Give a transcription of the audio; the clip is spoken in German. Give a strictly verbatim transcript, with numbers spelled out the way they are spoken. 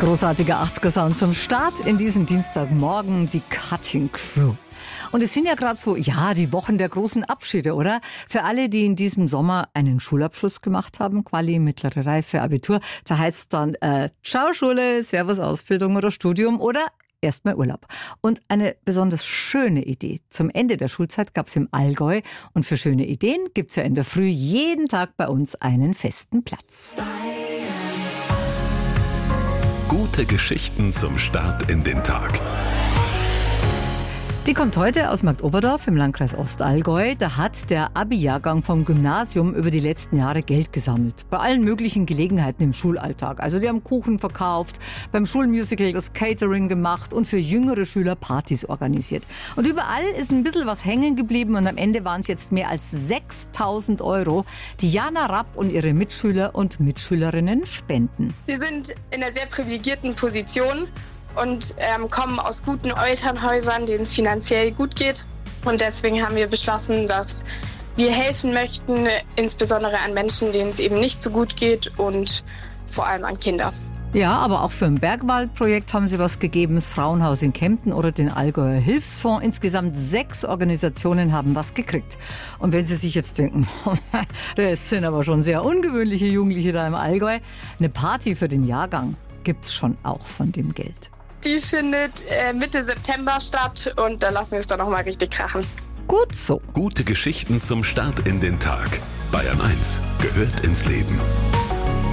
Großartiger achtziger-Sound zum Start in diesen Dienstagmorgen, die Cutting Crew. Und es sind ja gerade so, ja, die Wochen der großen Abschiede, oder? Für alle, die in diesem Sommer einen Schulabschluss gemacht haben, Quali, mittlere Reife, Abitur, da heißt es dann, äh, ciao Schule, servus Ausbildung oder Studium oder erstmal Urlaub. Und eine besonders schöne Idee. Zum Ende der Schulzeit gab es im Allgäu. Und für schöne Ideen gibt es ja in der Früh jeden Tag bei uns einen festen Platz. Gute Geschichten zum Start in den Tag. Die kommt heute aus Marktoberdorf im Landkreis Ostallgäu. Da hat der Abi-Jahrgang vom Gymnasium über die letzten Jahre Geld gesammelt. Bei allen möglichen Gelegenheiten im Schulalltag. Also die haben Kuchen verkauft, beim Schulmusical das Catering gemacht und für jüngere Schüler Partys organisiert. Und überall ist ein bisschen was hängen geblieben und am Ende waren es jetzt mehr als sechstausend Euro, die Jana Rapp und ihre Mitschüler und Mitschülerinnen spenden. Wir sind in einer sehr privilegierten Position und ähm, kommen aus guten Elternhäusern, denen es finanziell gut geht. Und deswegen haben wir beschlossen, dass wir helfen möchten, insbesondere an Menschen, denen es eben nicht so gut geht und vor allem an Kinder. Ja, aber auch für ein Bergwaldprojekt haben sie was gegeben, das Frauenhaus in Kempten oder den Allgäuer Hilfsfonds. Insgesamt sechs Organisationen haben was gekriegt. Und wenn Sie sich jetzt denken, das sind aber schon sehr ungewöhnliche Jugendliche da im Allgäu, eine Party für den Jahrgang gibt's schon auch von dem Geld. Die findet äh, Mitte September statt und da lassen wir es dann nochmal richtig krachen. Gut so. Gute Geschichten zum Start in den Tag. Bayern eins gehört ins Leben.